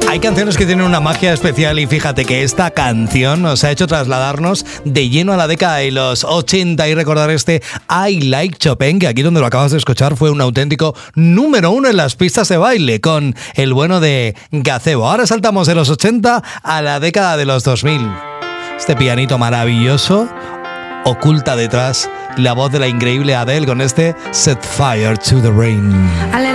Hay canciones que tienen una magia especial y fíjate que esta canción nos ha hecho trasladarnos de lleno a la década de los 80 y recordar este I Like Chopin, que aquí donde lo acabas de escuchar fue un auténtico número 1 en las pistas de baile con el bueno de Gazebo. Ahora saltamos de los 80 a la década de los 2000. Este pianito maravilloso oculta detrás la voz de la increíble Adele con este Set Fire to the Rain.